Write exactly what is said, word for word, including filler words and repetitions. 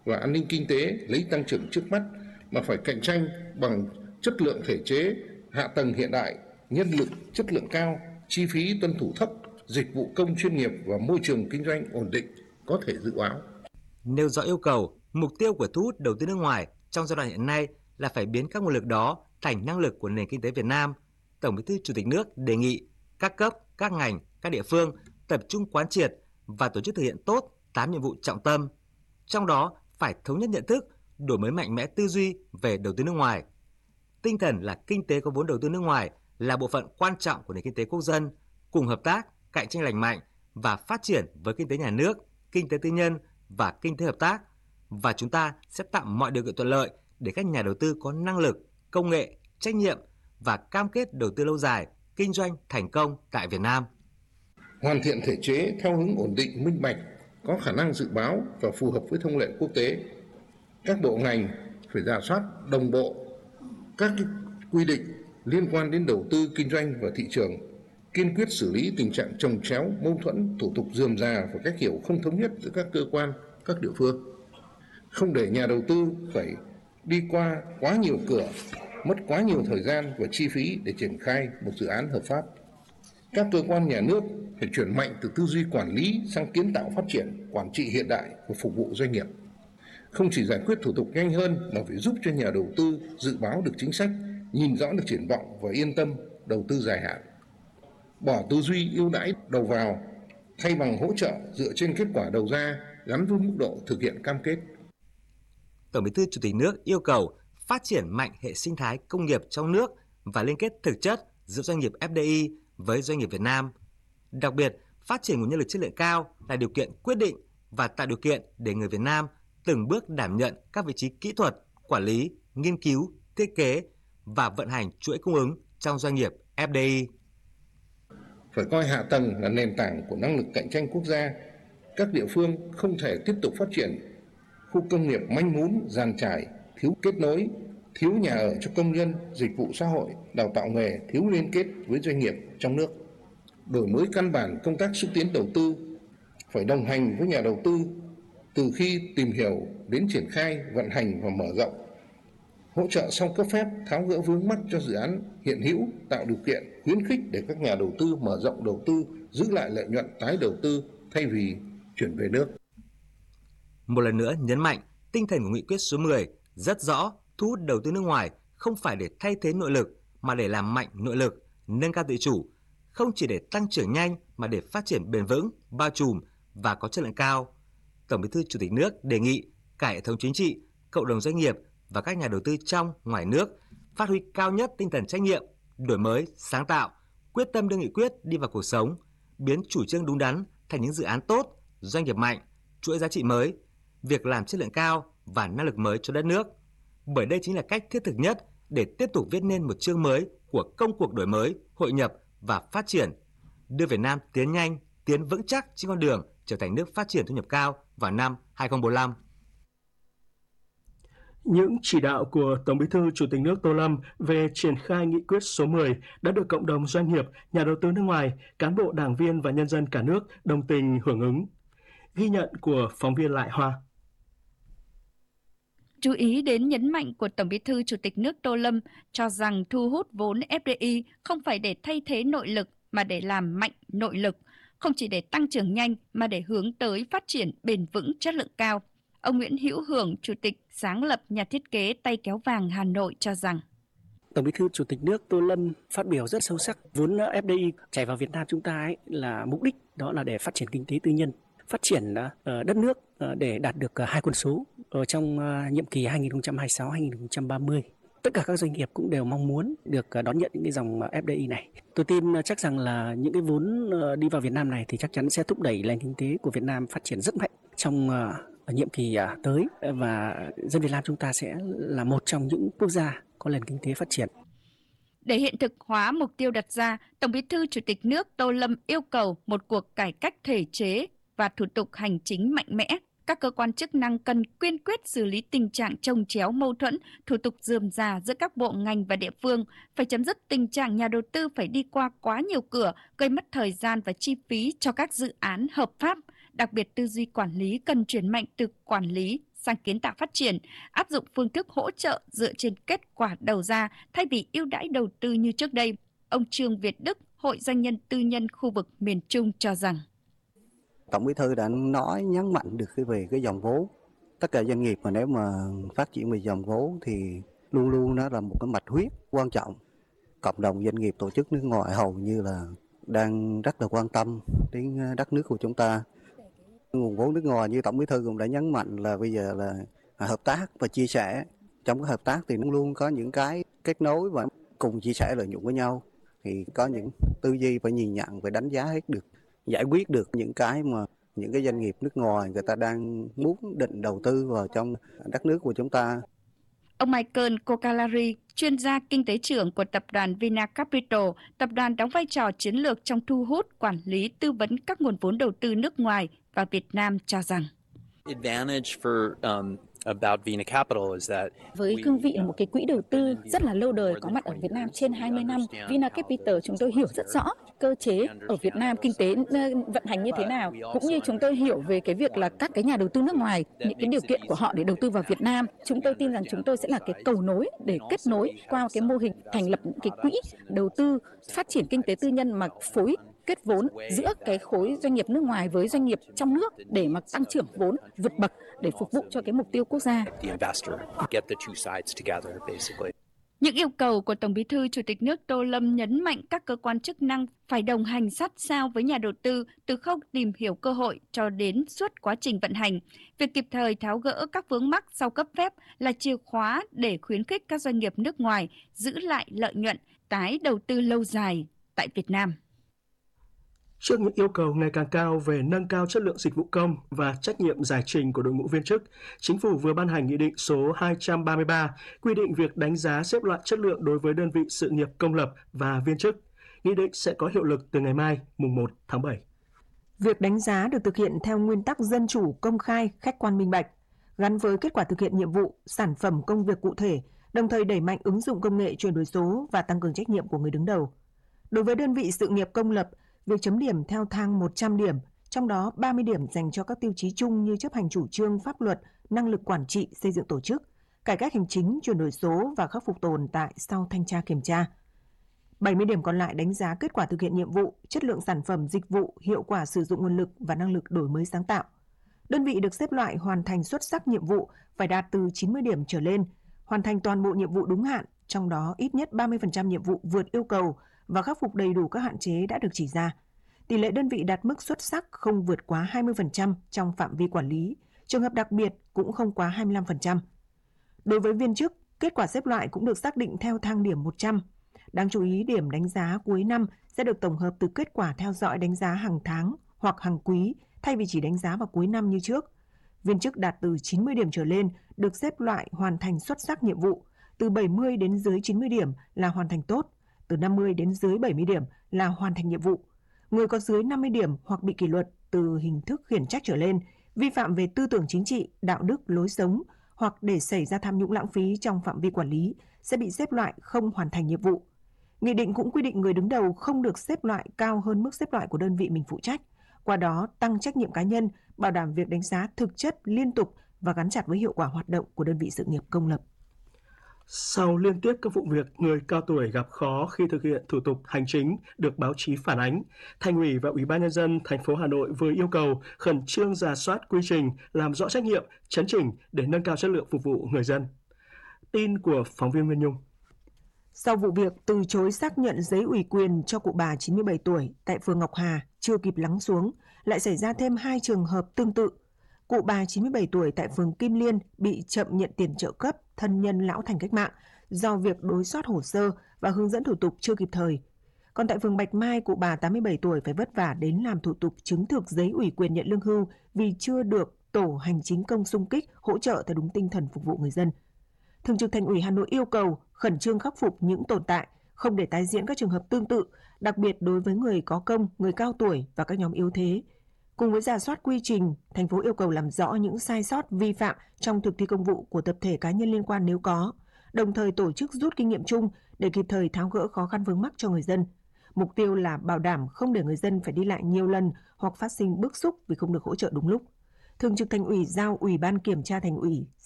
và an ninh kinh tế lấy tăng trưởng trước mắt, mà phải cạnh tranh bằng chất lượng thể chế, hạ tầng hiện đại, nhân lực chất lượng cao, chi phí tuân thủ thấp, dịch vụ công chuyên nghiệp và môi trường kinh doanh ổn định, có thể dự báo. Nêu rõ yêu cầu, mục tiêu của thu hút đầu tư nước ngoài trong giai đoạn hiện nay là phải biến các nguồn lực đó thành năng lực của nền kinh tế Việt Nam. Tổng Bí thư Chủ tịch nước đề nghị các cấp, các ngành, các địa phương tập trung quán triệt và tổ chức thực hiện tốt tám nhiệm vụ trọng tâm. Trong đó phải thống nhất nhận thức, đổi mới mạnh mẽ tư duy về đầu tư nước ngoài. Tinh thần là kinh tế có vốn đầu tư nước ngoài là bộ phận quan trọng của nền kinh tế quốc dân, cùng hợp tác, cạnh tranh lành mạnh và phát triển với kinh tế nhà nước, kinh tế tư nhân và kinh tế hợp tác. Và chúng ta sẽ tạo mọi điều kiện thuận lợi để các nhà đầu tư có năng lực, công nghệ, trách nhiệm và cam kết đầu tư lâu dài, kinh doanh thành công tại Việt Nam. Hoàn thiện thể chế theo hướng ổn định, minh bạch, có khả năng dự báo và phù hợp với thông lệ quốc tế. Các bộ ngành phải rà soát đồng bộ các quy định liên quan đến đầu tư, kinh doanh và thị trường, kiên quyết xử lý tình trạng chồng chéo, mâu thuẫn, thủ tục rườm rà và cách hiểu không thống nhất giữa các cơ quan, các địa phương. Không để nhà đầu tư phải đi qua quá nhiều cửa, mất quá nhiều thời gian và chi phí để triển khai một dự án hợp pháp. Các cơ quan nhà nước phải chuyển mạnh từ tư duy quản lý sang kiến tạo phát triển, quản trị hiện đại và phục vụ doanh nghiệp. Không chỉ giải quyết thủ tục nhanh hơn mà phải giúp cho nhà đầu tư dự báo được chính sách, nhìn rõ được triển vọng và yên tâm đầu tư dài hạn. Bỏ tư duy ưu đãi đầu vào, thay bằng hỗ trợ dựa trên kết quả đầu ra gắn với mức độ thực hiện cam kết. Tổng Bí thư Chủ tịch nước yêu cầu phát triển mạnh hệ sinh thái công nghiệp trong nước và liên kết thực chất giữa doanh nghiệp ép đê i với doanh nghiệp Việt Nam. Đặc biệt, phát triển nguồn nhân lực chất lượng cao là điều kiện quyết định và tạo điều kiện để người Việt Nam từng bước đảm nhận các vị trí kỹ thuật, quản lý, nghiên cứu, thiết kế và vận hành chuỗi cung ứng trong doanh nghiệp ép đê i. Phải coi hạ tầng là nền tảng của năng lực cạnh tranh quốc gia. Các địa phương không thể tiếp tục phát triển khu công nghiệp manh mún, dàn trải, thiếu kết nối, thiếu nhà ở cho công nhân, dịch vụ xã hội, đào tạo nghề, thiếu liên kết với doanh nghiệp trong nước. Đổi mới căn bản công tác xúc tiến đầu tư, phải đồng hành với nhà đầu tư từ khi tìm hiểu đến triển khai, vận hành và mở rộng. Hỗ trợ sau cấp phép, tháo gỡ vướng mắc cho dự án hiện hữu, tạo điều kiện, khuyến khích để các nhà đầu tư mở rộng đầu tư, giữ lại lợi nhuận tái đầu tư thay vì chuyển về nước. Một lần nữa nhấn mạnh, tinh thần của nghị quyết số mười rất rõ, thu hút đầu tư nước ngoài không phải để thay thế nội lực mà để làm mạnh nội lực, nâng cao tự chủ, không chỉ để tăng trưởng nhanh mà để phát triển bền vững, bao trùm và có chất lượng cao. Tổng Bí thư Chủ tịch nước đề nghị cả hệ thống chính trị, cộng đồng doanh nghiệp và các nhà đầu tư trong, ngoài nước phát huy cao nhất tinh thần trách nhiệm, đổi mới, sáng tạo, quyết tâm đưa nghị quyết đi vào cuộc sống, biến chủ trương đúng đắn thành những dự án tốt, doanh nghiệp mạnh, chuỗi giá trị mới, việc làm chất lượng cao và năng lực mới cho đất nước. Bởi đây chính là cách thiết thực nhất để tiếp tục viết nên một chương mới của công cuộc đổi mới, hội nhập và phát triển, đưa Việt Nam tiến nhanh, tiến vững chắc trên con đường trở thành nước phát triển thu nhập cao vào năm hai không bốn lăm. Những chỉ đạo của Tổng Bí thư Chủ tịch nước Tô Lâm về triển khai nghị quyết số mười đã được cộng đồng doanh nghiệp, nhà đầu tư nước ngoài, cán bộ đảng viên và nhân dân cả nước đồng tình hưởng ứng. Ghi nhận của phóng viên Lại Hoa. Chú ý đến nhấn mạnh của Tổng Bí thư Chủ tịch nước Tô Lâm cho rằng thu hút vốn ép đê i không phải để thay thế nội lực mà để làm mạnh nội lực, không chỉ để tăng trưởng nhanh mà để hướng tới phát triển bền vững chất lượng cao. Ông Nguyễn Hữu Hưởng, Chủ tịch sáng lập nhà thiết kế Tay Kéo Vàng Hà Nội cho rằng Tổng Bí thư Chủ tịch nước Tô Lâm phát biểu rất sâu sắc, vốn ép đê i chảy vào Việt Nam chúng ta ấy là mục đích đó là để phát triển kinh tế tư nhân, phát triển đất nước để đạt được hai con số ở trong nhiệm kỳ hai nghìn không trăm hai mươi sáu đến hai nghìn không trăm ba mươi. Tất cả các doanh nghiệp cũng đều mong muốn được đón nhận những cái dòng ép đê i này. Tôi tin chắc rằng là những cái vốn đi vào Việt Nam này thì chắc chắn sẽ thúc đẩy nền kinh tế của Việt Nam phát triển rất mạnh trong nhiệm kỳ tới, và dân Việt Nam chúng ta sẽ là một trong những quốc gia có nền kinh tế phát triển. Để hiện thực hóa mục tiêu đặt ra, Tổng Bí thư Chủ tịch nước Tô Lâm yêu cầu một cuộc cải cách thể chế và thủ tục hành chính mạnh mẽ. Các cơ quan chức năng cần kiên quyết xử lý tình trạng chồng chéo mâu thuẫn, thủ tục rườm rà giữa các bộ ngành và địa phương, phải chấm dứt tình trạng nhà đầu tư phải đi qua quá nhiều cửa, gây mất thời gian và chi phí cho các dự án hợp pháp. Đặc biệt, tư duy quản lý cần chuyển mạnh từ quản lý sang kiến tạo phát triển, áp dụng phương thức hỗ trợ dựa trên kết quả đầu ra thay vì ưu đãi đầu tư như trước đây. Ông Trương Việt Đức, Hội Doanh nhân Tư nhân khu vực miền Trung cho rằng Tổng Bí thư đã nói nhấn mạnh được cái về cái dòng vốn. Tất cả doanh nghiệp mà nếu mà phát triển về dòng vốn thì luôn luôn nó là một cái mạch huyết quan trọng. Cộng đồng doanh nghiệp tổ chức nước ngoài hầu như là đang rất là quan tâm đến đất nước của chúng ta. Nguồn vốn nước ngoài như Tổng Bí thư cũng đã nhấn mạnh là bây giờ là hợp tác và chia sẻ. Trong cái hợp tác thì luôn luôn có những cái kết nối và cùng chia sẻ lợi nhuận với nhau. Thì có những tư duy phải nhìn nhận, phải đánh giá hết được, giải quyết được những cái mà những cái doanh nghiệp nước ngoài người ta đang muốn định đầu tư vào trong đất nước của chúng ta. Ông Michael Kokalari, chuyên gia kinh tế trưởng của tập đoàn Vinacapital, tập đoàn đóng vai trò chiến lược trong thu hút, quản lý, tư vấn các nguồn vốn đầu tư nước ngoài vào Việt Nam cho rằng với cương vị là một cái quỹ đầu tư rất là lâu đời có mặt ở Việt Nam trên hai mươi năm, Vinacapital chúng tôi hiểu rất rõ cơ chế ở Việt Nam kinh tế vận hành như thế nào, cũng như chúng tôi hiểu về cái việc là các cái nhà đầu tư nước ngoài, những cái điều kiện của họ để đầu tư vào Việt Nam. Chúng tôi tin rằng chúng tôi sẽ là cái cầu nối để kết nối qua cái mô hình thành lập những cái quỹ đầu tư phát triển kinh tế tư nhân mà phối kết vốn giữa cái khối doanh nghiệp nước ngoài với doanh nghiệp trong nước để mà tăng trưởng vốn vượt bậc để phục vụ cho cái mục tiêu quốc gia. Những yêu cầu của Tổng Bí thư Chủ tịch nước Tô Lâm nhấn mạnh các cơ quan chức năng phải đồng hành sát sao với nhà đầu tư từ khâu tìm hiểu cơ hội cho đến suốt quá trình vận hành. Việc kịp thời tháo gỡ các vướng mắc sau cấp phép là chìa khóa để khuyến khích các doanh nghiệp nước ngoài giữ lại lợi nhuận, tái đầu tư lâu dài tại Việt Nam. Trước những yêu cầu ngày càng cao về nâng cao chất lượng dịch vụ công và trách nhiệm giải trình của đội ngũ viên chức, Chính phủ vừa ban hành Nghị định số hai trăm ba mươi ba quy định việc đánh giá xếp loại chất lượng đối với đơn vị sự nghiệp công lập và viên chức. Nghị định sẽ có hiệu lực từ ngày mai, mùng một tháng bảy. Việc đánh giá được thực hiện theo nguyên tắc dân chủ, công khai, khách quan minh bạch, gắn với kết quả thực hiện nhiệm vụ, sản phẩm công việc cụ thể, đồng thời đẩy mạnh ứng dụng công nghệ chuyển đổi số và tăng cường trách nhiệm của người đứng đầu. Đối với đơn vị sự nghiệp công lập, việc chấm điểm theo thang một trăm điểm, trong đó ba mươi điểm dành cho các tiêu chí chung như chấp hành chủ trương pháp luật, năng lực quản trị, xây dựng tổ chức, cải cách hành chính, chuyển đổi số và khắc phục tồn tại sau thanh tra kiểm tra. bảy mươi điểm còn lại đánh giá kết quả thực hiện nhiệm vụ, chất lượng sản phẩm, dịch vụ, hiệu quả sử dụng nguồn lực và năng lực đổi mới sáng tạo. Đơn vị được xếp loại hoàn thành xuất sắc nhiệm vụ phải đạt từ chín mươi điểm trở lên, hoàn thành toàn bộ nhiệm vụ đúng hạn, trong đó ít nhất ba mươi phần trăm nhiệm vụ vượt yêu cầu và khắc phục đầy đủ các hạn chế đã được chỉ ra. Tỷ lệ đơn vị đạt mức xuất sắc không vượt quá hai mươi phần trăm trong phạm vi quản lý, trường hợp đặc biệt cũng không quá hai mươi lăm phần trăm. Đối với viên chức, kết quả xếp loại cũng được xác định theo thang điểm một trăm. Đáng chú ý, điểm đánh giá cuối năm sẽ được tổng hợp từ kết quả theo dõi đánh giá hàng tháng hoặc hàng quý thay vì chỉ đánh giá vào cuối năm như trước. Viên chức đạt từ chín mươi điểm trở lên được xếp loại hoàn thành xuất sắc nhiệm vụ, từ bảy mươi đến dưới chín mươi điểm là hoàn thành tốt, từ năm mươi đến dưới bảy mươi điểm là hoàn thành nhiệm vụ. Người có dưới năm mươi điểm hoặc bị kỷ luật từ hình thức khiển trách trở lên, vi phạm về tư tưởng chính trị, đạo đức, lối sống hoặc để xảy ra tham nhũng lãng phí trong phạm vi quản lý sẽ bị xếp loại không hoàn thành nhiệm vụ. Nghị định cũng quy định người đứng đầu không được xếp loại cao hơn mức xếp loại của đơn vị mình phụ trách, qua đó tăng trách nhiệm cá nhân, bảo đảm việc đánh giá thực chất, liên tục và gắn chặt với hiệu quả hoạt động của đơn vị sự nghiệp công lập. Sau liên tiếp các vụ việc người cao tuổi gặp khó khi thực hiện thủ tục hành chính được báo chí phản ánh, Thành ủy và Ủy ban Nhân dân thành phố Hà Nội vừa yêu cầu khẩn trương rà soát quy trình, làm rõ trách nhiệm, chấn chỉnh để nâng cao chất lượng phục vụ người dân. Tin của phóng viên Nguyên Nhung. Sau vụ việc từ chối xác nhận giấy ủy quyền cho cụ bà chín mươi bảy tuổi tại phường Ngọc Hà chưa kịp lắng xuống, lại xảy ra thêm hai trường hợp tương tự. Cụ bà chín mươi bảy tuổi tại phường Kim Liên bị chậm nhận tiền trợ cấp thân nhân lão thành cách mạng do việc đối soát hồ sơ và hướng dẫn thủ tục chưa kịp thời. Còn tại phường Bạch Mai, cụ bà tám mươi bảy tuổi phải vất vả đến làm thủ tục chứng thực giấy ủy quyền nhận lương hưu vì chưa được tổ hành chính công xung kích hỗ trợ theo đúng tinh thần phục vụ người dân. Thường trực Thành ủy Hà Nội yêu cầu khẩn trương khắc phục những tồn tại, không để tái diễn các trường hợp tương tự, đặc biệt đối với người có công, người cao tuổi và các nhóm yếu thế. Cùng với rà soát quy trình, thành phố yêu cầu làm rõ những sai sót vi phạm trong thực thi công vụ của tập thể cá nhân liên quan nếu có, đồng thời tổ chức rút kinh nghiệm chung để kịp thời tháo gỡ khó khăn vướng mắc cho người dân. Mục tiêu là bảo đảm không để người dân phải đi lại nhiều lần hoặc phát sinh bức xúc vì không được hỗ trợ đúng lúc. Thường trực Thành ủy giao Ủy ban Kiểm tra Thành ủy